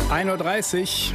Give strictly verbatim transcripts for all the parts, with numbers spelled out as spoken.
ein Uhr dreißig.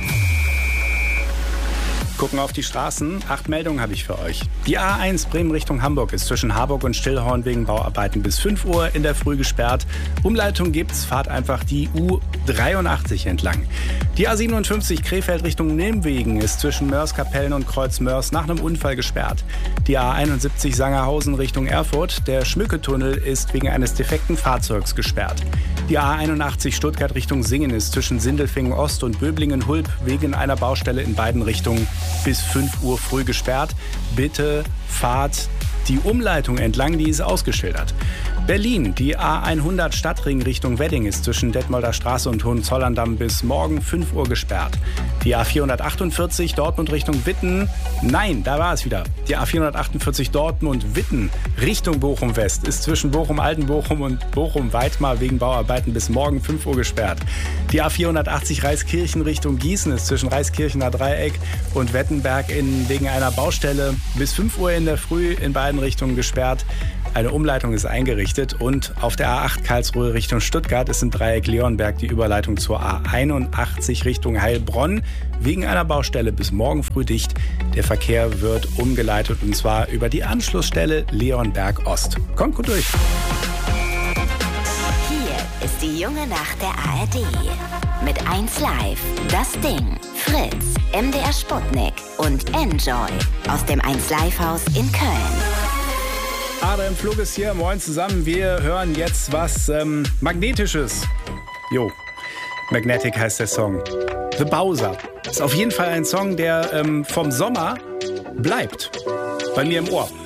Gucken auf die Straßen. Acht Meldungen habe ich für euch. Die A eins Bremen Richtung Hamburg ist zwischen Harburg und Stillhorn wegen Bauarbeiten bis fünf Uhr in der Früh gesperrt. Umleitung gibt's, fahrt einfach die U dreiundachtzig entlang. Die A siebenundfünfzig Krefeld Richtung Nilmwegen ist zwischen Mörs-Kapellen und Kreuz-Mörs nach einem Unfall gesperrt. Die A einundsiebzig Sangerhausen Richtung Erfurt. Der Schmücketunnel ist wegen eines defekten Fahrzeugs gesperrt. Die A einundachtzig Stuttgart Richtung Singen ist zwischen Sindelfingen Ost und Böblingen-Hulb wegen einer Baustelle in beiden Richtungen bis fünf Uhr früh gesperrt. Bitte fahrt die Umleitung entlang, die ist ausgeschildert. Berlin, die A hundert Stadtring Richtung Wedding ist zwischen Detmolder Straße und Hohenzollern-Damm bis morgen fünf Uhr gesperrt. Die A vierhundertachtundvierzig Dortmund Richtung Witten, nein, da war es wieder. Die A vierhundertachtundvierzig Dortmund-Witten Richtung Bochum-West ist zwischen Bochum-Altenbochum und Bochum-Weitmar wegen Bauarbeiten bis morgen fünf Uhr gesperrt. Die A vierhundertachtzig Reiskirchen Richtung Gießen ist zwischen Reiskirchener Dreieck und Wettenberg in, wegen einer Baustelle bis fünf Uhr in der Früh in beiden Richtungen gesperrt. Eine Umleitung ist eingerichtet und auf der A acht Karlsruhe Richtung Stuttgart ist im Dreieck Leonberg die Überleitung zur A einundachtzig Richtung Heilbronn wegen einer Baustelle bis morgen früh dicht. Der Verkehr wird umgeleitet und zwar über die Anschlussstelle Leonberg Ost. Kommt gut durch. Hier ist die junge Nacht der A R D. Mit eins Live, Das Ding, Fritz, M D R Sputnik und Enjoy aus dem eins Live Haus in Köln. Adrian Flug ist hier. Moin zusammen. Wir hören jetzt was ähm, Magnetisches. Jo, Magnetic heißt der Song. The Bowser. Ist auf jeden Fall ein Song, der ähm, vom Sommer bleibt. Bei mir im Ohr.